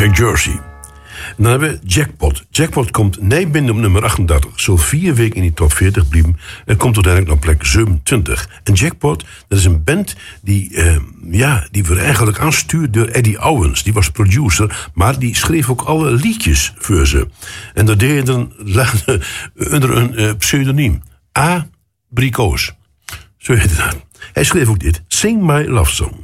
Jack Jersey. Dan hebben we Jackpot. Jackpot komt niet binnen op nummer 38. Zo 4 weken in die top 40 blijven. En komt uiteindelijk naar plek 27. En Jackpot, dat is een band die werd eigenlijk aangestuurd door Eddie Owens. Die was producer, maar die schreef ook alle liedjes voor ze. En dat deed hij dan onder een pseudoniem. A. Bricoos. Zo heette dat. Hij schreef ook dit. Sing My Love Song.